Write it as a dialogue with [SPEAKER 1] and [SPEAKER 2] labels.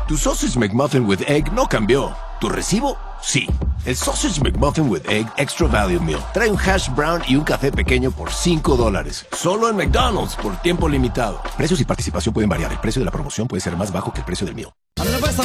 [SPEAKER 1] Tu Sausage McMuffin with Egg no cambió. ¿Tu recibo? Sí. El Sausage McMuffin with Egg Extra Value Meal trae un hash brown y un café pequeño por $5. Solo en McDonald's por tiempo limitado. Precios y participación pueden variar. El precio de la promoción puede ser más bajo que el precio del meal.